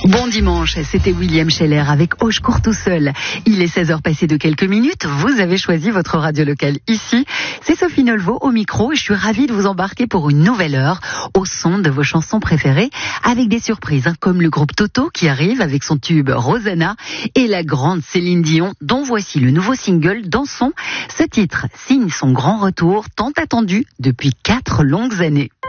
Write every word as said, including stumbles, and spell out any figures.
Bon dimanche, c'était William Scheller avec Oh, je cours tout seul. Il est seize heures passées de quelques minutes, vous avez choisi votre radio locale ici. C'est Sophie Nolvo au micro et je suis ravie de vous embarquer pour une nouvelle heure au son de vos chansons préférées avec des surprises hein, comme le groupe Toto qui arrive avec son tube Rosanna et la grande Céline Dion dont voici le nouveau single Dansons. Ce titre signe son grand retour tant attendu depuis quatre longues années.